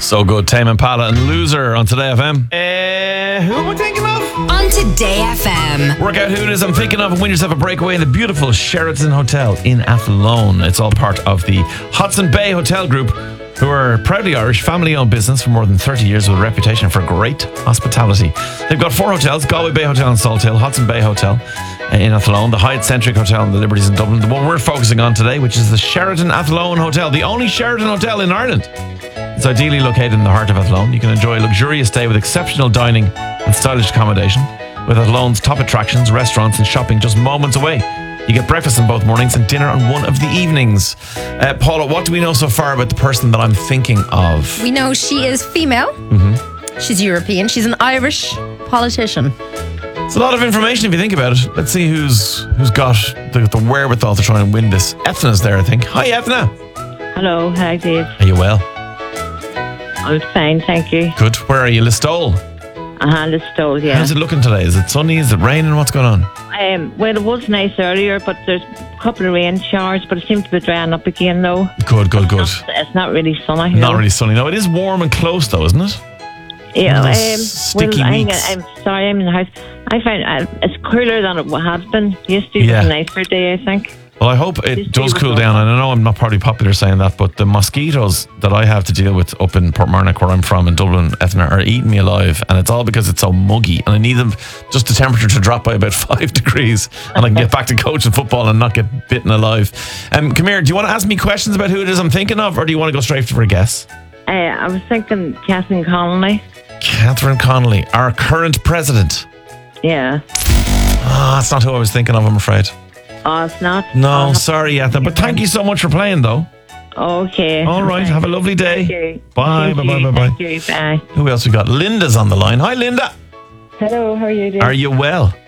So good. Tame Impala and Loser on Today FM. Who am I thinking of? On Today FM. Work out who it is I'm thinking of and win yourself a breakaway in the beautiful Sheraton Hotel in Athlone. It's all part of the Hudson Bay Hotel Group, who are proudly Irish, family-owned business for more than 30 years with a reputation for great hospitality. They've got 4 hotels: Galway Bay Hotel in Salthill, Hudson Bay Hotel in Athlone, the Hyatt Centric Hotel and the Liberties in Dublin, the one we're focusing on today, which is the Sheraton Athlone Hotel, the only Sheraton Hotel in Ireland. It's ideally located in the heart of Athlone. You can enjoy a luxurious stay with exceptional dining and stylish accommodation, with Athlone's top attractions, restaurants and shopping just moments away. You get breakfast on both mornings and dinner on one of the evenings. Paula, what do we know so far about the person that I'm thinking of? We know she is female. Mm-hmm. She's European. She's an Irish politician. It's a lot of information if you think about it. Let's see who's got the wherewithal to try and win this. Ethna's there, I think. Hi, Ethna. Hello, hi Dave. Are you well? I'm fine, thank you. Good. Where are you, Listowel? Listowel, yeah. How's it looking today? Is it sunny? Is it raining? What's going on? Well, it was nice earlier, but there's a couple of rain showers, but it seems to be drying up again though. Good. It's not really sunny. Not really sunny. No, it is warm and close though, isn't it? Yeah, sticky weeks. I'm sorry, I'm in the house. I find it's cooler than it has been. Yesterday was a nicer day, I think. Well, I hope it does cool down. And I know I'm not probably popular saying that, but the mosquitoes that I have to deal with up in Portmarnock, where I'm from, in Dublin, Ethna, are eating me alive. And it's all because it's so muggy. And I need them, just the temperature to drop by about 5 degrees. And I can get back to coaching football and not get bitten alive. Come here, do you want to ask me questions about who it is I'm thinking of? Or do you want to go straight for a guess? I was thinking Catherine Connolly. Catherine Connolly, our current president. Yeah. That's not who I was thinking of, I'm afraid. Oh, it's not? No, sorry, Ethna. But thank you so much for playing, though. Okay. All right. Have a lovely day. Thank you. Bye. Thank Bye. you. Bye. Thank you. Bye. Who else we got? Linda's on the line. Hi, Linda. Hello, how are you doing? Are you well?